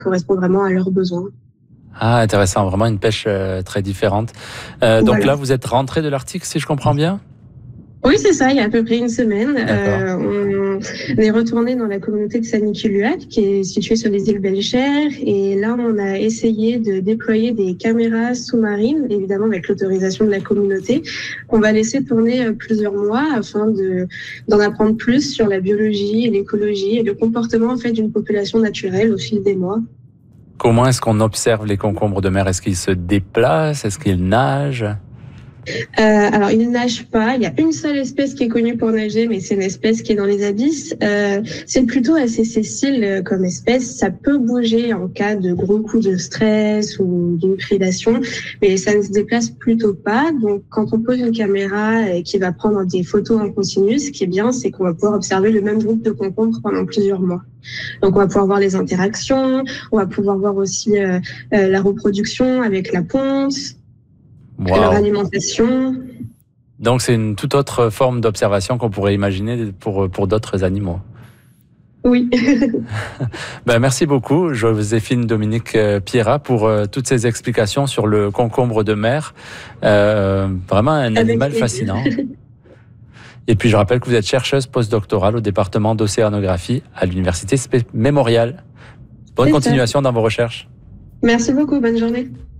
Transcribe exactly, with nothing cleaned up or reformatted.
correspond vraiment à leurs besoins. Ah, intéressant, vraiment une pêche euh, très différente. Euh, donc Voilà. là, vous êtes rentré de l'Arctique, si je comprends bien? Oui, c'est ça, il y a à peu près une semaine. D'accord. Euh, on est retourné dans la communauté de Sanikiluaq, qui est située sur les îles Belcher. Et là, on a essayé de déployer des caméras sous-marines, évidemment avec l'autorisation de la communauté, qu'on va laisser tourner plusieurs mois afin de, d'en apprendre plus sur la biologie et l'écologie et le comportement en fait d'une population naturelle au fil des mois. Comment est-ce qu'on observe les concombres de mer? Est-ce qu'ils se déplacent? Est-ce qu'ils nagent? Euh, alors, ils ne nagent pas. Il y a une seule espèce qui est connue pour nager, mais c'est une espèce qui est dans les abysses. Euh, c'est plutôt assez sessile comme espèce. Ça peut bouger en cas de gros coups de stress ou d'une prédation, mais ça ne se déplace plutôt pas. Donc, quand on pose une caméra qui va prendre des photos en continu, ce qui est bien, c'est qu'on va pouvoir observer le même groupe de concombres pendant plusieurs mois. Donc, on va pouvoir voir les interactions, on va pouvoir voir aussi euh, euh, la reproduction avec la ponte. Wow. Leur alimentation. Donc c'est une toute autre forme d'observation qu'on pourrait imaginer pour, pour d'autres animaux. Oui. Ben, merci beaucoup, Joséphine Dominique Pierrat, pour euh, toutes ces explications sur le concombre de mer. Euh, vraiment un Avec animal plaisir. Fascinant. Et puis je rappelle que vous êtes chercheuse postdoctorale au département d'océanographie à l'Université Mémorial. Bonne C'est continuation ça. Dans vos recherches. Merci beaucoup, bonne journée.